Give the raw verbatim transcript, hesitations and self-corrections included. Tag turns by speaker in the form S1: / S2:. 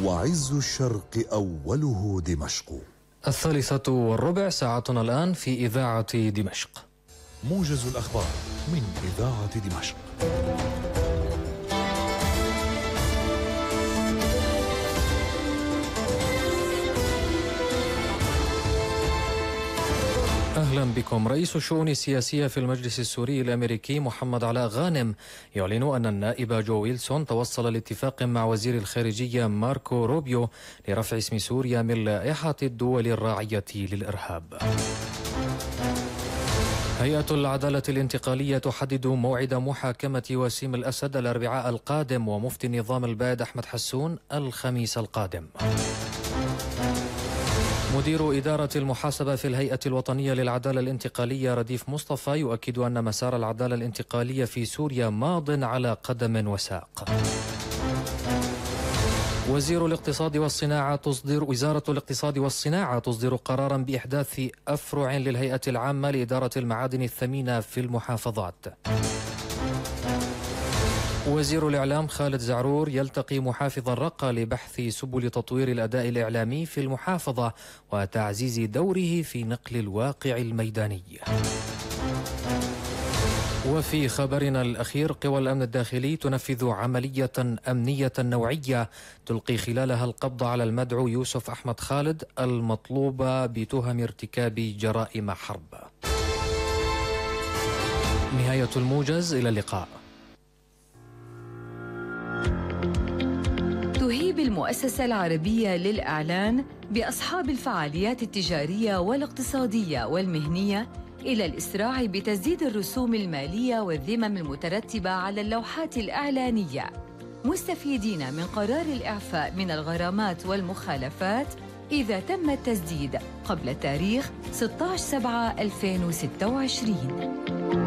S1: وعز الشرق أوله دمشق.
S2: الثالثة والربع ساعتنا الآن في إذاعة دمشق.
S1: موجز الأخبار من إذاعة دمشق.
S2: أهلا بكم. رئيس الشؤون السياسية في المجلس السوري الأمريكي محمد علاء غانم يعلن أن النائب جو ويلسون توصل لاتفاق مع وزير الخارجية ماركو روبيو لرفع اسم سوريا من لائحة الدول الراعية للإرهاب. هيئة العدالة الانتقالية تحدد موعد محاكمة وسيم الأسد الأربعاء القادم ومفتي النظام البائد أحمد حسون الخميس القادم. مدير إدارة المحاسبة في الهيئة الوطنية للعدالة الانتقالية رديف مصطفى يؤكد أن مسار العدالة الانتقالية في سوريا ماض على قدم وساق. وزير الاقتصاد والصناعة تصدر وزارة الاقتصاد والصناعة تصدر قرارا بإحداث أفرع للهيئة العامة لإدارة المعادن الثمينة في المحافظات. وزير الإعلام خالد زعرور يلتقي محافظ الرقة لبحث سبل تطوير الأداء الإعلامي في المحافظة وتعزيز دوره في نقل الواقع الميداني. وفي خبرنا الأخير، قوى الأمن الداخلي تنفذ عملية أمنية نوعية تلقي خلالها القبض على المدعو يوسف أحمد خالد المطلوب بتهم ارتكاب جرائم حرب. نهاية الموجز، إلى اللقاء.
S3: تهيب المؤسسة العربية للإعلان بأصحاب الفعاليات التجارية والاقتصادية والمهنية إلى الإسراع بتسديد الرسوم المالية والذمم المترتبة على اللوحات الإعلانية، مستفيدين من قرار الإعفاء من الغرامات والمخالفات إذا تم التسديد قبل تاريخ ستة عشر سبعة ألفين وستة وعشرين.